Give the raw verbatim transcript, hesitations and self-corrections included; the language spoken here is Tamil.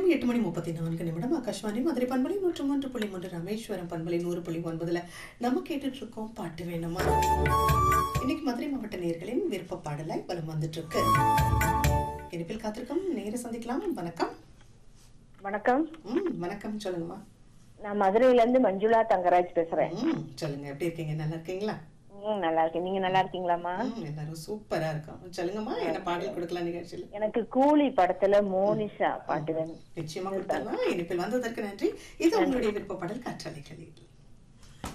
நேரம் எட்டு மணி முப்பத்தி நான்கு நிமிடம். ஆகாஷ்வாணி மதுரை பண்பலை நூற்று மூன்று புள்ளி மூன்று, ராமேஸ்வரம் பண்பலை நூறு புள்ளி ஒன்பதுல நம்ம கேட்டுட்டு இருக்கோம் பாட்டு வேணுமா. இன்னைக்கு மதுரை மாவட்ட நேயர்களின் விருப்ப பாடலாய் வலம் வந்துட்டு இருக்கு. இனிப்பில் காத்திருக்கோம், நேர சந்திக்கலாம். வணக்கம். வணக்கம். ம் வணக்கம், சொல்லுங்கம்மா. நான் மதுரையில இருந்து மஞ்சுளா தங்கராஜ் பேசுறேன். ம் சொல்லுங்க, எப்படி இருக்கீங்க? நல்லா இருக்கீங்களா? ம் நல்லா இருக்கேன். நீங்க நல்லா இருக்கீங்களாமா? ம் எல்லாரும் சூப்பரா இருக்கோம். சொல்லுங்கம்மா, என்ன பாடல் கொடுக்கலாம் நிகழ்ச்சியில்? எனக்கு கூலி படத்துல மோனிஷா பாட்டு வேணும். நிச்சயமா கொடுத்துடலாம். இனிப்பில் வந்ததற்கு நன்றி. இது உங்களுடைய விருப்ப பாடல் காற்றலைகளில்.